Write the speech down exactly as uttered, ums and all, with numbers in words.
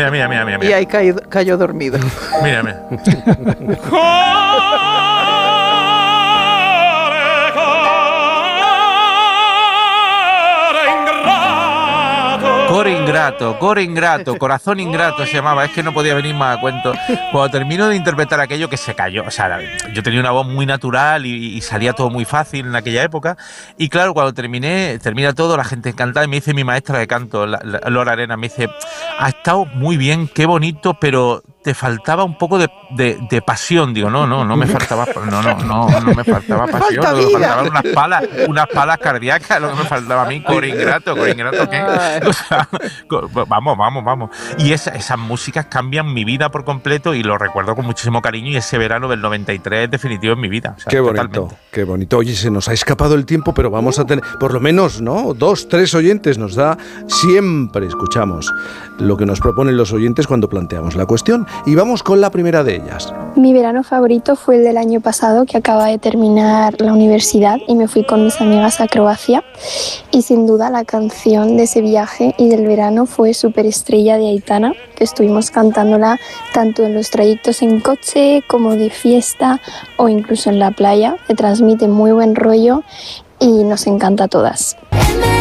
Mira, mira, mira, mira. Y ahí cayó, cayó dormido. Mira, mira. Core ingrato, core ingrato, corazón ingrato se llamaba, es que no podía venir más a cuento. Cuando termino de interpretar aquello que se cayó, o sea, yo tenía una voz muy natural y, y salía todo muy fácil en aquella época, y claro, cuando terminé, termina todo, la gente encantada, y me dice mi maestra de canto, la, la, Lora Arena, me dice, ha estado muy bien, qué bonito, pero te faltaba un poco de, de, de pasión. Digo, no, no, no me faltaba, no, no, no, no me faltaba me pasión, falta no, me vida. faltaban unas palas, unas palas cardíacas, lo que me faltaba a mí, core ingrato, core ingrato, ¿qué? O sea, vamos, vamos, vamos. Y esa, esas músicas cambian mi vida por completo y lo recuerdo con muchísimo cariño, y ese verano del noventa y tres es definitivo en mi vida. O sea, qué bonito, totalmente. Qué bonito. Oye, se nos ha escapado el tiempo, pero vamos a tener, por lo menos, ¿no? Dos, tres oyentes nos da, siempre escuchamos lo que nos proponen los oyentes cuando planteamos la cuestión. Y vamos con la primera de ellas. Mi verano favorito fue el del año pasado, que acaba de terminar la universidad y me fui con mis amigas a Croacia, y sin duda la canción de ese viaje y del verano fue Superestrella de Aitana, que estuvimos cantándola tanto en los trayectos en coche como de fiesta o incluso en la playa, que transmite muy buen rollo y nos encanta a todas.